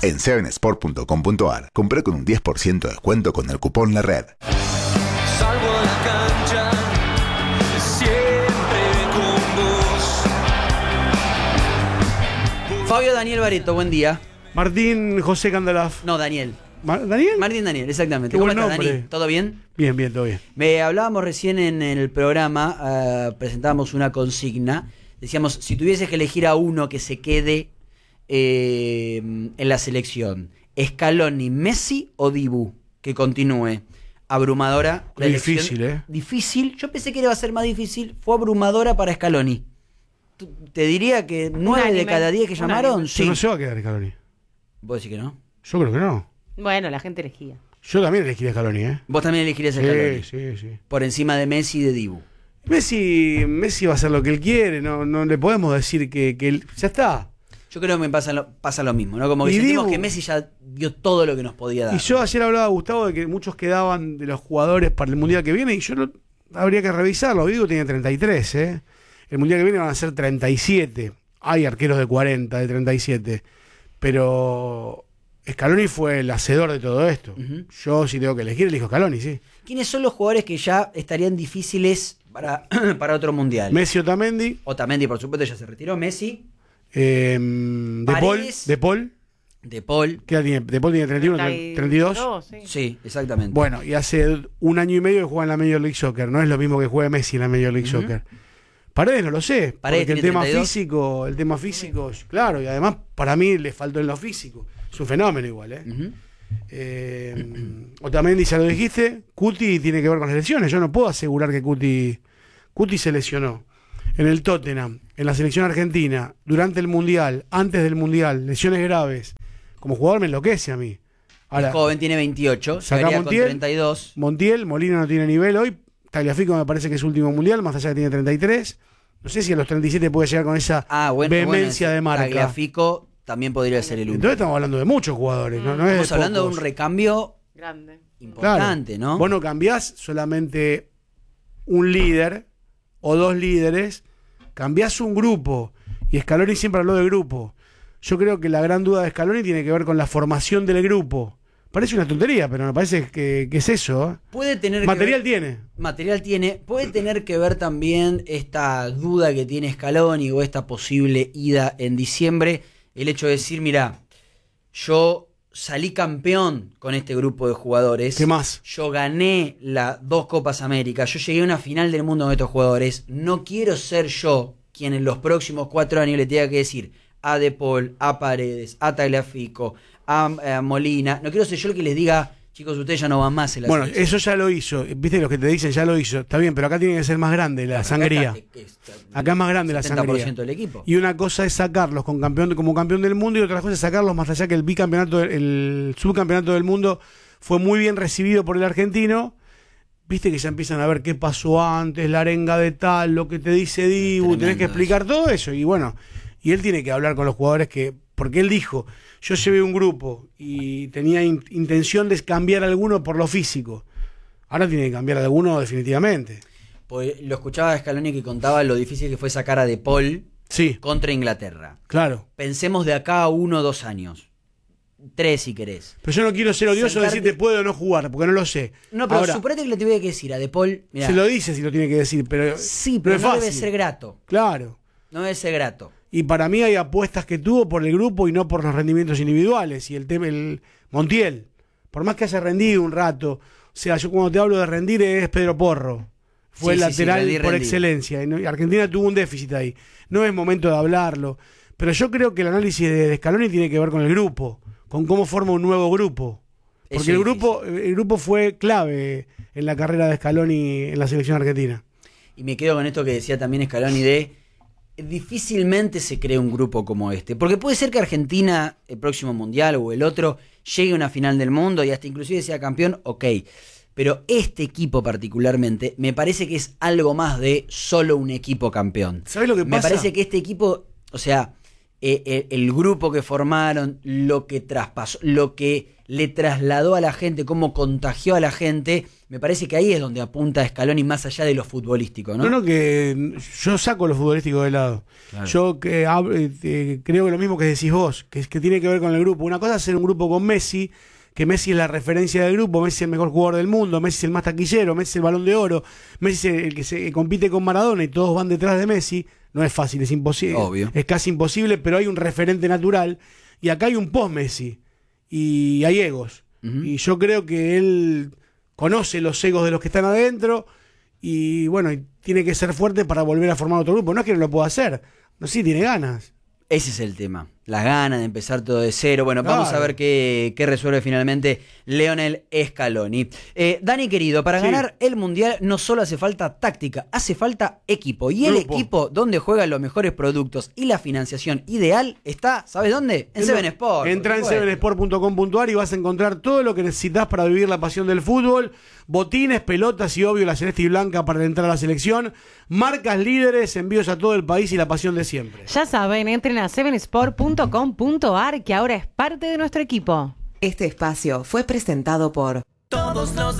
En 7sport.com.ar, compré con un 10% de descuento con el cupón La Red. Salgo a la cancha, siempre con vos. Fabio Daniel Bareto, buen día. Martín José Candalaf. No, Daniel. ¿Daniel? Martín Daniel, exactamente. Qué ¿Cómo buen estás, nombre. Dani? ¿Todo bien? Bien, bien, todo bien. Hablábamos recién en el programa, presentábamos una consigna. Decíamos, si tuvieses que elegir a uno que se quede en la selección, Scaloni, Messi o Dibu, que continúe. Abrumadora. La Difícil, elección. Difícil. Yo pensé que iba a ser más difícil. Fue abrumadora para Scaloni. Te diría que 9 de cada 10 que llamaron, sí. No se va a quedar Scaloni. ¿Vos decís que no? Yo creo que no. Bueno, la gente elegía. Yo también elegiría Scaloni, ¿eh? Vos también elegirías a Scaloni. Sí. Por encima de Messi y de Dibu. Messi va a hacer lo que él quiere, no le podemos decir que él, ya está. Yo creo que me pasa lo mismo, ¿no? Como que Y sentimos Dibu, que Messi ya dio todo lo que nos podía dar. Y yo ayer hablaba, Gustavo, de que muchos quedaban de los jugadores para el Mundial que viene, y yo habría que revisarlo. Digo, tenía 33, ¿eh? El Mundial que viene van a ser 37. Hay arqueros de 40, de 37. Pero Scaloni fue el hacedor de todo esto. Uh-huh. Yo, si tengo que elegir, elijo Scaloni, sí. ¿Quiénes son los jugadores que ya estarían difíciles para otro Mundial? Messi, Otamendi. Otamendi, por supuesto, ya se retiró. Messi. De Paul. ¿Qué edad tiene? De Paul tiene 31, 32. Sí, exactamente. Bueno, y hace un año y medio que juega en la Major League Soccer. No es lo mismo que juegue Messi en la Major League Soccer. Paredes no lo sé. Paredes porque tiene el tema físico, claro, y además para mí le faltó en lo físico. Es un fenómeno igual, ¿eh? Uh-huh. Otamendi, ya lo dijiste. Cuti tiene que ver con las lesiones. Yo no puedo asegurar que Cuti se lesionó. En el Tottenham, en la selección argentina, durante el Mundial, antes del Mundial, lesiones graves. Como jugador me enloquece a mí. Ahora, el joven tiene 28, saca llegaría Montiel, con 32. Molina no tiene nivel hoy. Tagliafico me parece que es su último Mundial, más allá que tiene 33. No sé si a los 37 puede llegar con esa vehemencia de marca. Tagliafico también podría ser el último. Entonces estamos hablando de muchos jugadores. No estamos es hablando pocos. de un recambio grande, importante, claro. ¿no? Vos no cambiás solamente un líder o dos líderes, cambiás un grupo. Y Scaloni siempre habló de grupo. Yo creo que la gran duda de Scaloni tiene que ver con la formación del grupo. Parece una tontería, pero me parece que es eso. ¿Eh? Puede tener Material tiene. Material tiene. Puede tener que ver también esta duda que tiene Scaloni o esta posible ida en diciembre. El hecho de decir, mira, yo salí campeón con este grupo de jugadores. ¿Qué más? Yo gané las 2 Copas América. Yo llegué a una final del mundo con estos jugadores. No quiero ser yo quien en los próximos 4 años le tenga que decir a De Paul, a Paredes, a Tagliafico, a Molina. No quiero ser yo el que les diga, chicos, ustedes ya no van más en la selección. Eso ya lo hizo. Viste, los que te dicen ya lo hizo. Está bien, pero acá tiene que ser más grande la sangría. Acá es más grande la sangría. 70% del equipo. Y una cosa es sacarlos como campeón del mundo, y otra cosa es sacarlos más allá que el subcampeonato del mundo fue muy bien recibido por el argentino. Viste que ya empiezan a ver qué pasó antes, la arenga de tal, lo que te dice Dibu, tenés que explicar todo eso. Y bueno, y él tiene que hablar con los jugadores porque él dijo, yo llevé un grupo y tenía intención de cambiar a alguno por lo físico. Ahora tiene que cambiar a alguno definitivamente. Pues lo escuchaba a Scaloni que contaba lo difícil que fue sacar a De Paul contra Inglaterra. Claro. Pensemos de acá a 1 o 2 años. 3 si querés. Pero yo no quiero ser odioso de decirte puedo o no jugar, porque no lo sé. No, pero ahora, suponete que le tuviera que decir a De Paul. Mirá, se lo dice si lo tiene que decir, pero sí, pero es no fácil. debe ser grato. Claro. No debe ser grato. Y para mí hay apuestas que tuvo por el grupo y no por los rendimientos individuales. Y el Montiel, por más que haya rendido un rato, o sea, yo cuando te hablo de rendir es Pedro Porro. Fue el lateral por excelencia. Y Argentina tuvo un déficit ahí. No es momento de hablarlo. Pero yo creo que el análisis de Scaloni tiene que ver con el grupo, con cómo forma un nuevo grupo. Porque el grupo fue clave en la carrera de Scaloni en la selección argentina. Y me quedo con esto que decía también Scaloni difícilmente se cree un grupo como este. Porque puede ser que Argentina, el próximo Mundial o el otro, llegue a una final del mundo y hasta inclusive sea campeón, ok. Pero este equipo particularmente me parece que es algo más de solo un equipo campeón. ¿Sabes lo que pasa? Me parece que este equipo, o sea, el grupo que formaron, lo que traspasó, lo que le trasladó a la gente, cómo contagió a la gente, me parece que ahí es donde apunta Scaloni más allá de lo futbolístico, ¿no? No, que yo saco lo futbolístico de lado. Claro. Yo creo que lo mismo que decís vos, que tiene que ver con el grupo. Una cosa es ser un grupo con Messi, que Messi es la referencia del grupo, Messi es el mejor jugador del mundo, Messi es el más taquillero, Messi es el Balón de Oro, Messi es el que se compite con Maradona y todos van detrás de Messi. No es fácil, es imposible. Obvio. Es casi imposible, pero hay un referente natural y acá hay un post-Messi y hay egos. Uh-huh. Y yo creo que él conoce los egos de los que están adentro y bueno, y tiene que ser fuerte para volver a formar otro grupo. No es que no lo pueda hacer, no, sí, tiene ganas. Ese es el tema, las ganas de empezar todo de cero. Bueno, Claro. vamos a ver qué resuelve finalmente Lionel Scaloni. Dani querido, para Sí. ganar el Mundial no solo hace falta táctica, hace falta equipo. Y el Grupo. equipo donde juegan los mejores productos y la financiación ideal está, ¿sabes dónde? En Seven Sport. Entra en por supuesto. sevensport.com.ar y vas a encontrar todo lo que necesitas para vivir la pasión del fútbol. Botines, pelotas y obvio la celeste y blanca para entrar a la selección. Marcas líderes, envíos a todo el país y la pasión de siempre. Ya saben, entren a sevensport.com.ar que ahora es parte de nuestro equipo. Este espacio fue presentado por Todos los